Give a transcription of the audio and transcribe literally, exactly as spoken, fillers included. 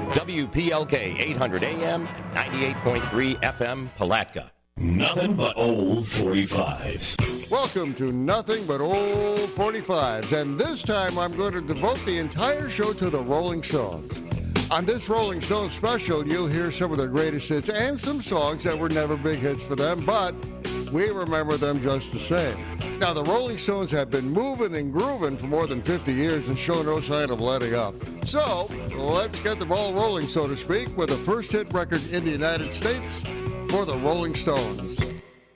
W P L K eight hundred A M, ninety-eight point three F M, Palatka. Nothing but old forty-fives. Welcome to Nothing But Old forty-fives, and this time I'm going to devote the entire show to the Rolling Stones. On this Rolling Stones special, you'll hear some of their greatest hits and some songs that were never big hits for them, but we remember them just the same. Now, the Rolling Stones have been moving and grooving for more than fifty years and show no sign of letting up. So, let's get the ball rolling, so to speak, with the first hit record in the United States for the Rolling Stones.